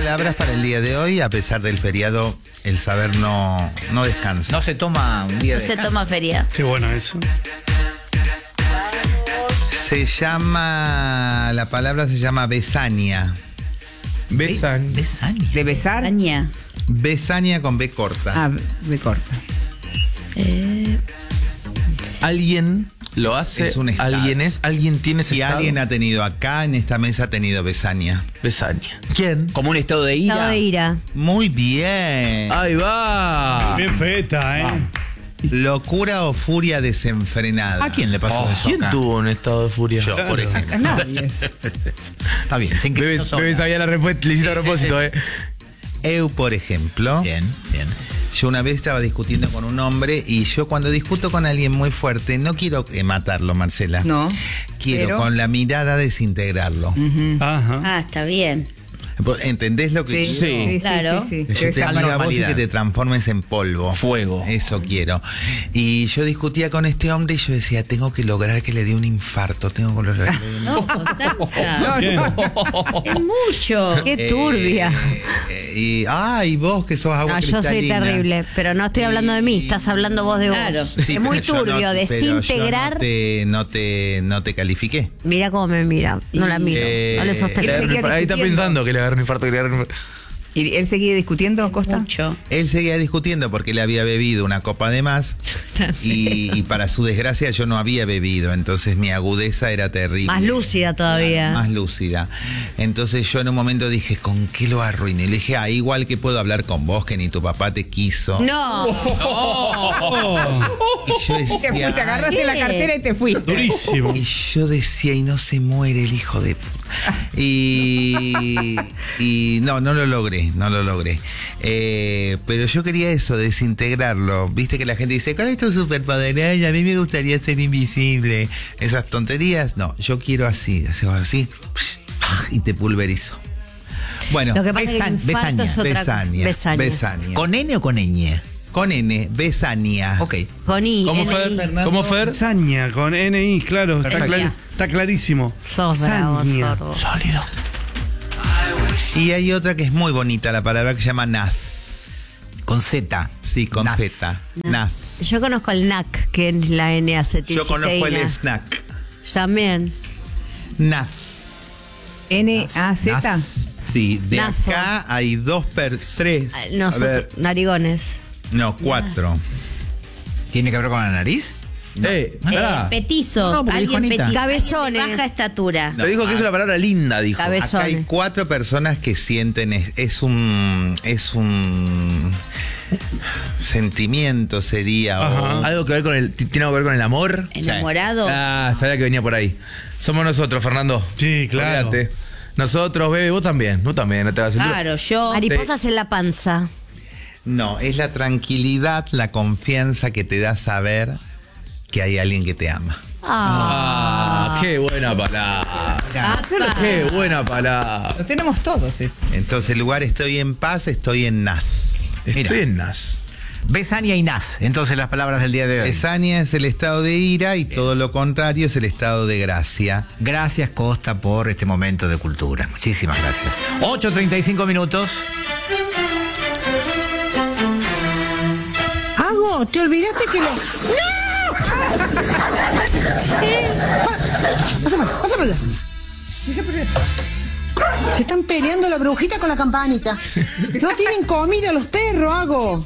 palabras para el día de hoy. A pesar del feriado, el saber no descansa. No se toma un día No de se descanso. toma feria. Qué bueno eso. La palabra se llama besania. Besaña. ¿De besar? Aña. Besania con B corta. Ah, me corta. Alguien lo hace, Es un estado. alguien tiene ese Y estado. alguien ha tenido acá en esta mesa ha tenido besania. Besaña. ¿Quién? Como un estado de ira. Estado de ira. Muy bien. Ahí va. Bien feta, ¿eh? Locura o furia desenfrenada. ¿A quién le pasó eso ¿Quién acá? tuvo un estado de furia? Yo, por ejemplo. Nadie. Está bien, sin que Bebé sabía la respuesta, le hiciste a propósito, Eu, por ejemplo. Bien, bien. Yo una vez estaba discutiendo con un hombre y yo cuando discuto con alguien muy fuerte no quiero matarlo, Marcela. No. Quiero pero- con la mirada desintegrarlo. Ajá. Ah, está bien. ¿Entendés lo que Sí, quiero? sí, Claro. sí. Que yo te Esa mire a vos y normalidad. que te transformes en polvo. Fuego. Eso quiero. Y yo discutía con este hombre y yo decía, tengo que lograr que le dé un infarto. Tengo que lograr que le dé un No, Constanza. Es mucho. Qué turbia. Y vos que sos agua No, yo soy cristalina. terrible, pero no estoy hablando de mí, estás hablando vos de Claro. vos. Sí, es muy pero yo turbio, pero desintegrar. yo no te califiqué. Mira cómo me mira, no la miro, no le sostengo. Seguía Ahí está discutiendo. pensando que le agarró un infarto, que le agarró un infarto. ¿Y él seguía discutiendo, Costa? Mucho. Él seguía discutiendo porque él había bebido una copa de más y para su desgracia yo no había bebido, entonces mi agudeza era terrible. Más lúcida todavía. Más lúcida. Entonces yo en un momento dije, ¿con qué lo arruiné? Y le dije, igual que puedo hablar con vos, que ni tu papá te quiso. No, Y yo Te decía, fuiste, agarraste la cartera y te fuiste. Durísimo. y yo decía, y no se muere el hijo de puta. Y no lo logré. Pero yo quería eso, desintegrarlo. Viste que la gente dice, ¿cuál es tu superpoder? A mí me gustaría ser invisible. Esas tonterías, no, yo quiero así, y te pulverizo. Bueno, lo que pasa es que el infarto es otra cosa. besania. ¿Con N o con ñ? Con N, besania. Ok. Con I. ¿Cómo N, Fer? I. ¿Cómo Fer? Saña con NI, claro. Perfecto. Está clarísimo. Sos bravo, Saña. sordo. Sólido. Y hay otra que es muy bonita, la palabra que se llama nas. Con Z. Sí, con Nas. Z. Nas. Yo conozco el NAC, que es la N-acetilcisteína. Yo conozco el snack. También. Nas. N-A-Z. Nas. Sí, de Nazo. acá hay tres. A Nosotros, ver, narigones. no, 4. ¿Tiene que ver con la nariz? Pará. Petizo. No, porque dijo Alguien Anita. petizo. Cabezones. Alguien de baja estatura. No. Pero dijo que es una palabra linda, dijo. Acá hay Cabezones. 4 personas que sienten, es un sentimiento sería. Ajá. o- Algo que ver con el, tiene algo que ver con el amor. Enamorado. Ah, sabía que venía por ahí. Somos nosotros, Fernando. Sí, claro. Olvídate. Nosotros, bebé, vos también, no te vas a Claro, yo. Mariposas en la panza. No, es la tranquilidad, la confianza que te da saber que hay alguien que te ama. Ah, qué buena palabra. Qué buena palabra. Lo tenemos todos eso. Entonces, en lugar estoy en paz, estoy en naz. Estoy en Nas. Besania y Nas. Entonces las palabras del día de hoy. Besania es el estado de ira y todo lo contrario es el estado de gracia. Gracias, Costa, por este momento de cultura. Muchísimas gracias. 8:35 minutos. Hago, te olvidaste que lo... ¡No! Pasa por allá. Se están peleando la brujita con la campanita. No tienen comida los perros, Hago.